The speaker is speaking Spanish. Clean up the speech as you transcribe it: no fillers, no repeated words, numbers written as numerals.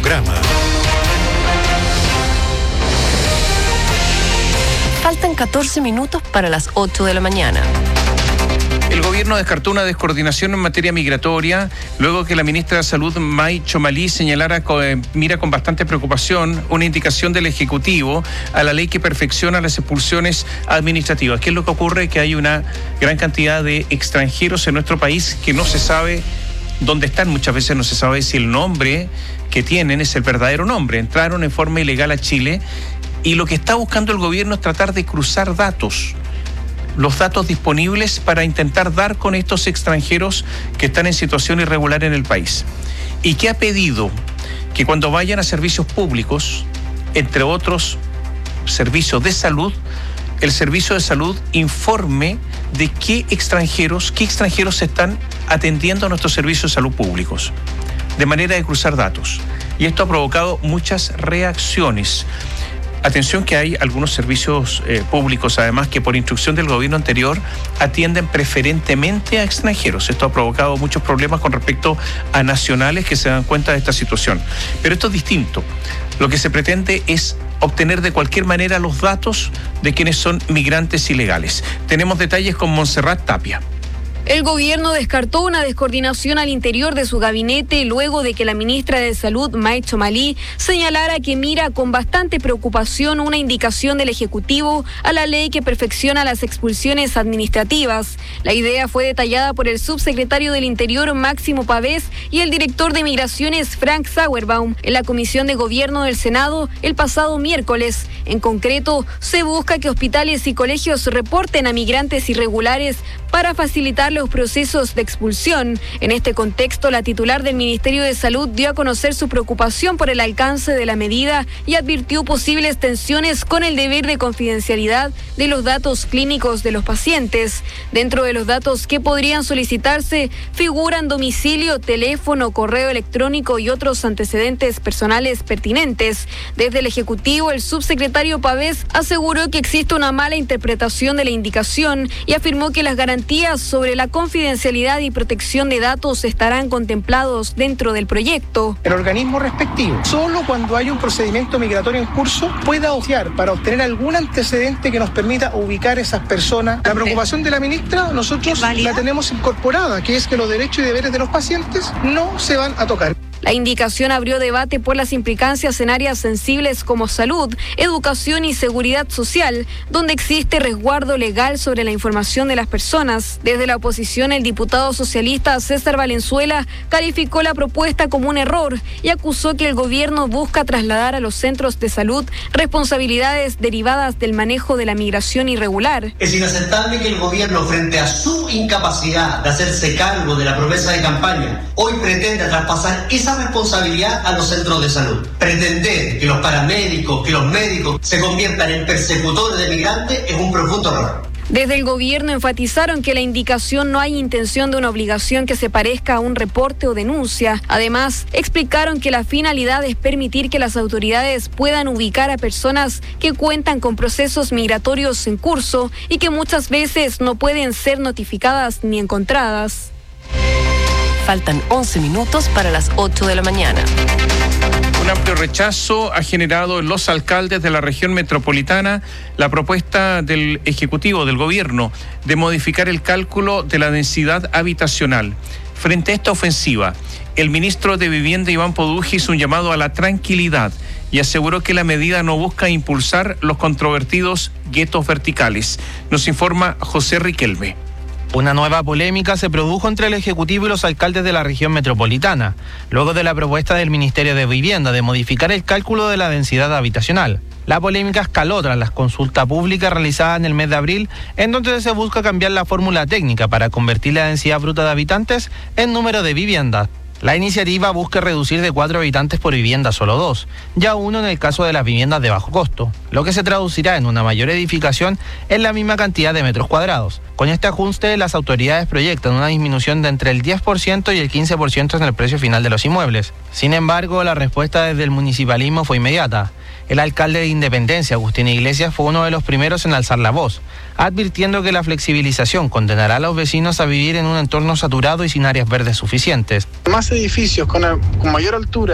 programa. Faltan 14 minutos para las 8 de la mañana. El gobierno descartó una descoordinación en materia migratoria luego que la ministra de Salud, May Chomalí, mira con bastante preocupación una indicación del Ejecutivo a la ley que perfecciona las expulsiones administrativas. ¿Qué es lo que ocurre? Que hay una gran cantidad de extranjeros en nuestro país que no se sabe dónde están. Muchas veces no se sabe si el nombre que tienen es el verdadero nombre. Entraron en forma ilegal a Chile y lo que está buscando el gobierno es tratar de cruzar datos. Los datos disponibles para intentar dar con estos extranjeros que están en situación irregular en el país. ¿Y qué ha pedido? Que cuando vayan a servicios públicos, entre otros servicios de salud, el servicio de salud informe de qué extranjeros se están atendiendo a nuestros servicios de salud públicos, de manera de cruzar datos. Y esto ha provocado muchas reacciones. Atención que hay algunos servicios públicos, además, que por instrucción del gobierno anterior atienden preferentemente a extranjeros. Esto ha provocado muchos problemas con respecto a nacionales que se dan cuenta de esta situación. Pero esto es distinto. Lo que se pretende es obtener de cualquier manera los datos de quienes son migrantes ilegales. Tenemos detalles con Montserrat Tapia. El gobierno descartó una descoordinación al interior de su gabinete luego de que la ministra de Salud, May Chomalí, señalara que mira con bastante preocupación una indicación del Ejecutivo a la ley que perfecciona las expulsiones administrativas. La idea fue detallada por el subsecretario del Interior, Máximo Pavés, y el director de Migraciones, Frank Sauerbaum, en la Comisión de Gobierno del Senado el pasado miércoles. En concreto, se busca que hospitales y colegios reporten a migrantes irregulares para facilitar los procesos de expulsión. En este contexto, la titular del Ministerio de Salud dio a conocer su preocupación por el alcance de la medida y advirtió posibles tensiones con el deber de confidencialidad de los datos clínicos de los pacientes. Dentro de los datos que podrían solicitarse figuran domicilio, teléfono, correo electrónico y otros antecedentes personales pertinentes. Desde el Ejecutivo, el subsecretario Pavés aseguró que existe una mala interpretación de la indicación y afirmó que las garantías sobre la confidencialidad y protección de datos estarán contemplados dentro del proyecto. El organismo respectivo, solo cuando hay un procedimiento migratorio en curso, pueda optar para obtener algún antecedente que nos permita ubicar a esas personas. La preocupación de la ministra, nosotros la tenemos incorporada, que es que los derechos y deberes de los pacientes no se van a tocar. La indicación abrió debate por las implicancias en áreas sensibles como salud, educación y seguridad social, donde existe resguardo legal sobre la información de las personas. Desde la oposición, el diputado socialista César Valenzuela calificó la propuesta como un error y acusó que el gobierno busca trasladar a los centros de salud responsabilidades derivadas del manejo de la migración irregular. Es inaceptable que el gobierno, frente a su incapacidad de hacerse cargo de la promesa de campaña, hoy pretenda traspasar esa responsabilidad a los centros de salud. Pretender que los paramédicos, que los médicos se conviertan en persecutores de migrantes es un profundo error. Desde el gobierno enfatizaron que la indicación no hay intención de una obligación que se parezca a un reporte o denuncia. Además, explicaron que la finalidad es permitir que las autoridades puedan ubicar a personas que cuentan con procesos migratorios en curso y que muchas veces no pueden ser notificadas ni encontradas. Faltan 11 minutos para las 8 de la mañana. Un amplio rechazo ha generado en los alcaldes de la región metropolitana la propuesta del Ejecutivo, del Gobierno, de modificar el cálculo de la densidad habitacional. Frente a esta ofensiva, el ministro de Vivienda, Iván Poduje, hizo un llamado a la tranquilidad y aseguró que la medida no busca impulsar los controvertidos guetos verticales. Nos informa José Riquelme. Una nueva polémica se produjo entre el Ejecutivo y los alcaldes de la región metropolitana, luego de la propuesta del Ministerio de Vivienda de modificar el cálculo de la densidad habitacional. La polémica escaló tras la consulta pública realizada en el mes de abril, en donde se busca cambiar la fórmula técnica para convertir la densidad bruta de habitantes en número de viviendas. La iniciativa busca reducir de 4 habitantes por vivienda a solo 2, ya 1 en el caso de las viviendas de bajo costo, lo que se traducirá en una mayor edificación en la misma cantidad de metros cuadrados. Con este ajuste, las autoridades proyectan una disminución de entre el 10% y el 15% en el precio final de los inmuebles. Sin embargo, la respuesta desde el municipalismo fue inmediata. El alcalde de Independencia, Agustín Iglesias, fue uno de los primeros en alzar la voz, advirtiendo que la flexibilización condenará a los vecinos a vivir en un entorno saturado y sin áreas verdes suficientes. Más edificios con mayor altura